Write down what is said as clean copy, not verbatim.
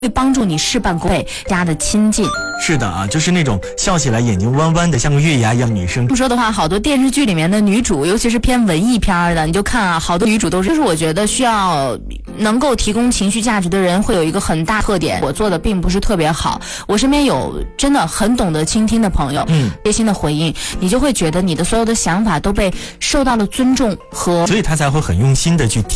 会帮助你事半功倍，加的亲近。 是的啊，就是那种笑起来眼睛弯弯的，像个月牙一样女生。 这么说的话，好多电视剧里面的女主，尤其是偏文艺片的，你就看啊，好多女主都是。就是我觉得需要能够提供情绪价值的人，会有一个很大特点，我做的并不是特别好。我身边有真的很懂得倾听的朋友，贴心的回应，你就会觉得你的所有的想法都被受到了尊重和， 所以他才会很用心的去